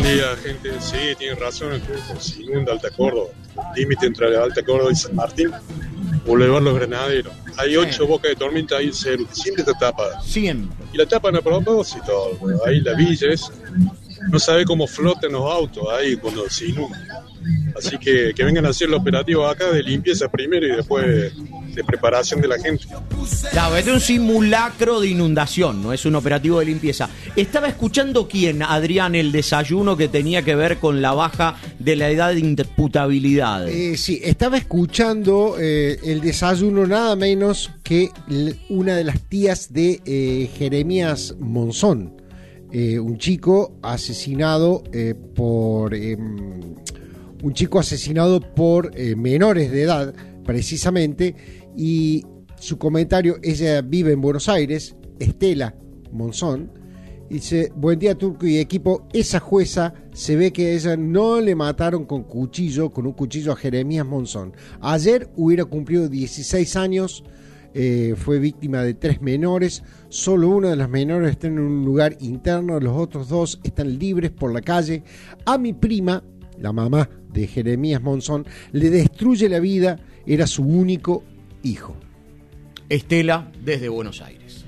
día, gente. Sí, tienen razón. Se inunda Alta Córdoba. Límite entre Alta Córdoba y San Martín. Boulevard Los Granaderos. Hay 8 bocas de tormenta, hay 0. Siempre está tapada. Siempre. Y la tapan a propósito. Ahí la villa es. No sabe cómo flotan los autos ahí cuando se inunda. Así que vengan a hacer el operativo acá de limpieza primero y después de preparación de la gente. Claro, este es un simulacro de inundación, no es un operativo de limpieza. Estaba escuchando quién, Adrián, el desayuno que tenía que ver con la baja de la edad de imputabilidad. Sí, estaba escuchando el desayuno nada menos que una de las tías de Jeremías Monzón, un chico asesinado por menores de edad, precisamente, y su comentario, ella vive en Buenos Aires, Estela Monzón, dice: buen día, Turco y equipo. Esa jueza se ve que a ella no le mataron con un cuchillo a Jeremías Monzón. Ayer hubiera cumplido 16 años, fue víctima de 3 menores, solo uno de los menores está en un lugar interno, los otros 2 están libres por la calle. A mi prima, la mamá de Jeremías Monzón, le destruye la vida, era su único hijo. Estela, desde Buenos Aires.